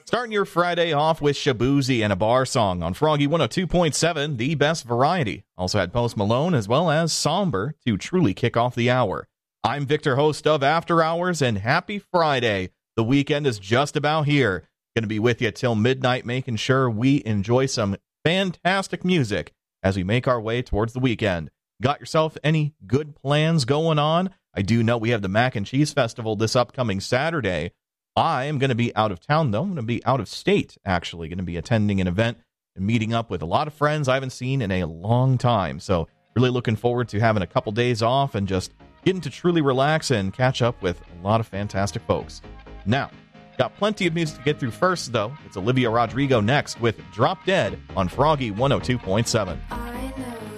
Starting your Friday off with Shabuzi and a bar song on Froggy 102.7, the best variety. Also had Post Malone as well as Somber to truly kick off the hour. I'm Victor, host of After Hours, and happy Friday. The weekend is just about here. Going to be with you till midnight, making sure we enjoy some fantastic music as we make our way towards the weekend. Got yourself any good plans going on? I do know we have the Mac and Cheese Festival this upcoming Saturday. I am going to be out of town, though. I'm going to be out of state, actually. Going to be attending an event and meeting up with a lot of friends I haven't seen in a long time. So really looking forward to having a couple days off and just getting to truly relax and catch up with a lot of fantastic folks. Now, got plenty of music to get through first, though. It's Olivia Rodrigo next with Drop Dead on Froggy 102.7.